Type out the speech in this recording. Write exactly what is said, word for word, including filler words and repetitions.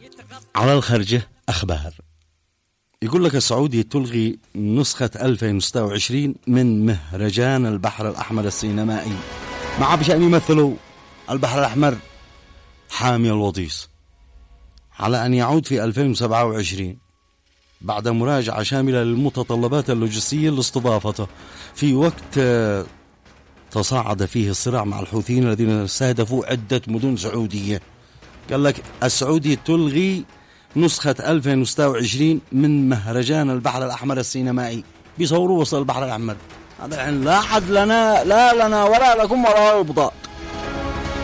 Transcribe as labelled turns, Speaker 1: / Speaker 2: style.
Speaker 1: على الخرجة أخبار. يقول لك السعودية تلغي نسخة ألفين وستة وعشرين من مهرجان البحر الأحمر السينمائي مع بشأن يمثلوا البحر الأحمر حامي الوطيس، على أن يعود في ألفين وسبعة وعشرين بعد مراجعة شاملة للمتطلبات اللوجستية لاستضافته في وقت تصاعد فيه الصراع مع الحوثيين الذين استهدفوا عدة مدن سعودية. قال لك السعودية تلغي نسخة ألفين وستة وعشرين من مهرجان البحر الأحمر السينمائي، بيصوروا وسط البحر الأحمر. هذا يعني لا عد لنا لا لنا ولا لكم ولا البطاق.